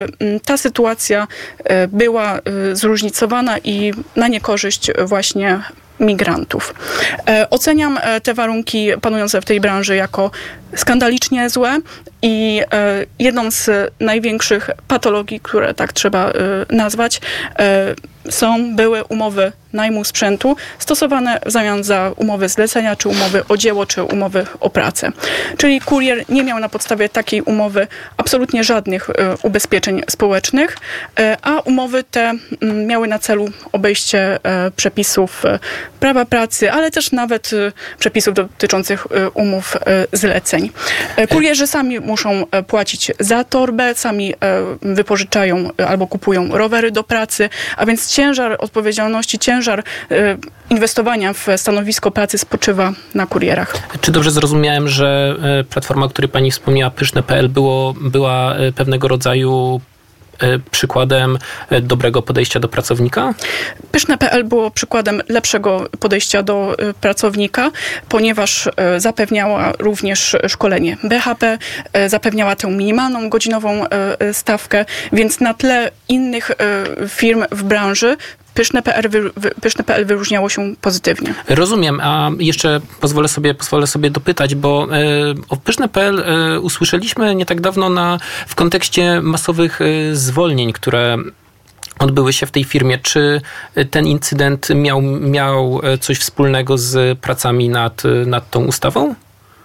ta sytuacja była zróżnicowana i na niekorzyść właśnie migrantów. Oceniam te warunki panujące w tej branży jako skandalicznie złe i jedną z największych patologii, które tak trzeba nazwać, były umowy najmu sprzętu stosowane w zamian za umowy zlecenia, czy umowy o dzieło, czy umowy o pracę. Czyli kurier nie miał na podstawie takiej umowy absolutnie żadnych ubezpieczeń społecznych, a umowy te miały na celu obejście przepisów prawa pracy, ale też nawet przepisów dotyczących umów zleceń. Kurierzy sami muszą płacić za torbę, sami wypożyczają albo kupują rowery do pracy, a więc ciężar odpowiedzialności, ciężar inwestowania w stanowisko pracy spoczywa na kurierach. Czy dobrze zrozumiałem, że platforma, o której pani wspomniała, Pyszne.pl była pewnego rodzaju przykładem dobrego podejścia do pracownika? Pyszne.pl było przykładem lepszego podejścia do pracownika, ponieważ zapewniała również szkolenie BHP, zapewniała tę minimalną godzinową stawkę, więc na tle innych firm w branży Pyszne.pl wyróżniało się pozytywnie. Rozumiem, a jeszcze pozwolę sobie dopytać, bo o Pyszne.pl usłyszeliśmy nie tak dawno w kontekście masowych zwolnień, które odbyły się w tej firmie. Czy ten incydent miał coś wspólnego z pracami nad tą ustawą?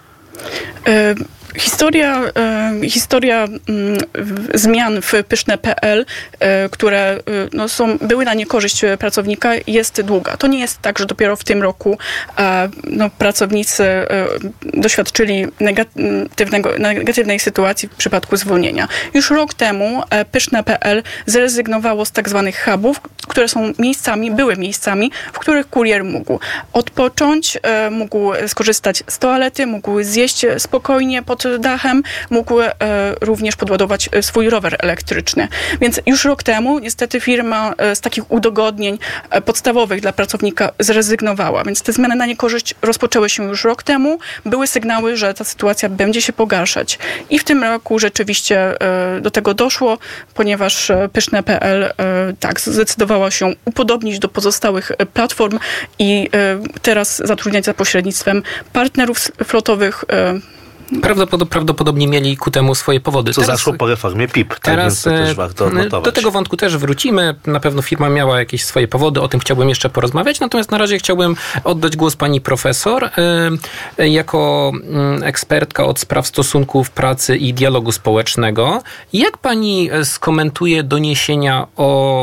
Historia zmian w Pyszne.pl, które były na niekorzyść pracownika, jest długa. To nie jest tak, że dopiero w tym roku pracownicy doświadczyli negatywnej sytuacji w przypadku zwolnienia. Już rok temu Pyszne.pl zrezygnowało z tak zwanych hubów, które były miejscami, w których kurier mógł odpocząć, mógł skorzystać z toalety, mógł zjeść spokojnie pod dachem, mógł również podładować swój rower elektryczny. Więc już rok temu niestety firma z takich udogodnień podstawowych dla pracownika zrezygnowała. Więc te zmiany na niekorzyść rozpoczęły się już rok temu. Były sygnały, że ta sytuacja będzie się pogarszać. I w tym roku rzeczywiście do tego doszło, ponieważ Pyszne.pl zdecydowała się upodobnić do pozostałych platform i teraz zatrudniać za pośrednictwem partnerów flotowych. Prawdopodobnie mieli ku temu swoje powody. Co zaszło po reformie PIP. Teraz to też warto odnotować. Do tego wątku też wrócimy. Na pewno firma miała jakieś swoje powody. O tym chciałbym jeszcze porozmawiać. Natomiast na razie chciałbym oddać głos pani profesor. Jako ekspertka od spraw stosunków pracy i dialogu społecznego. Jak pani skomentuje doniesienia o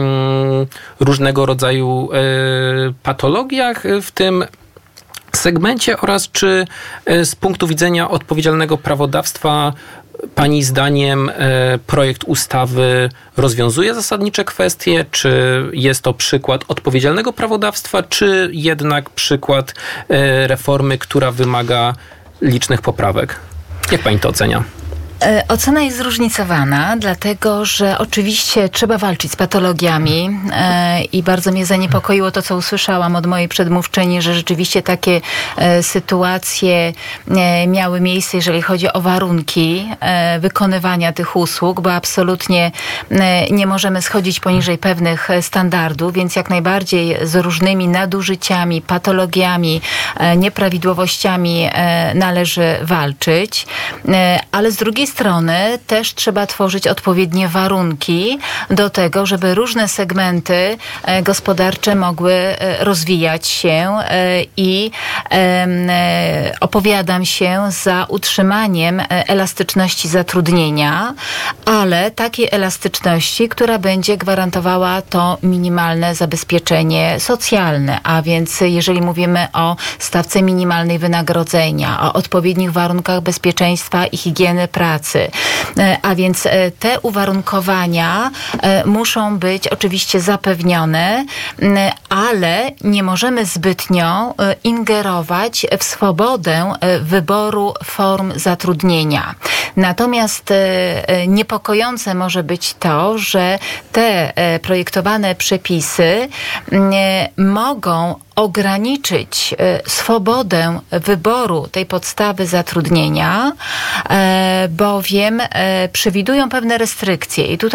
różnego rodzaju patologiach w tym segmencie oraz czy z punktu widzenia odpowiedzialnego prawodawstwa pani zdaniem projekt ustawy rozwiązuje zasadnicze kwestie? Czy jest to przykład odpowiedzialnego prawodawstwa, czy jednak przykład reformy, która wymaga licznych poprawek? Jak pani to ocenia? Ocena jest zróżnicowana, dlatego że oczywiście trzeba walczyć z patologiami i bardzo mnie zaniepokoiło to, co usłyszałam od mojej przedmówczyni, że rzeczywiście takie sytuacje miały miejsce, jeżeli chodzi o warunki wykonywania tych usług, bo absolutnie nie możemy schodzić poniżej pewnych standardów, więc jak najbardziej z różnymi nadużyciami, patologiami, nieprawidłowościami należy walczyć, ale z drugiej strony też trzeba tworzyć odpowiednie warunki do tego, żeby różne segmenty gospodarcze mogły rozwijać się i opowiadam się za utrzymaniem elastyczności zatrudnienia, ale takiej elastyczności, która będzie gwarantowała to minimalne zabezpieczenie socjalne, a więc jeżeli mówimy o stawce minimalnej wynagrodzenia, o odpowiednich warunkach bezpieczeństwa i higieny pracy, a więc te uwarunkowania muszą być oczywiście zapewnione, ale nie możemy zbytnio ingerować w swobodę wyboru form zatrudnienia. Natomiast niepokojące może być to, że te projektowane przepisy mogą ograniczyć swobodę wyboru tej podstawy zatrudnienia, bowiem przewidują pewne restrykcje. I tutaj